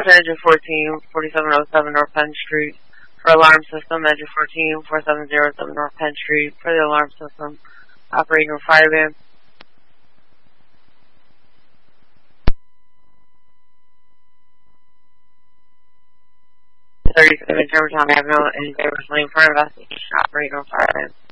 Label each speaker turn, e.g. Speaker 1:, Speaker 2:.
Speaker 1: to engine 14, 4707 North Penn Street. For alarm system, engine 14, 4707 North Penn Street. For the alarm system, operating on fire van. 37 Germantown Avenue in Davis Lane for investigation, operating on fire van.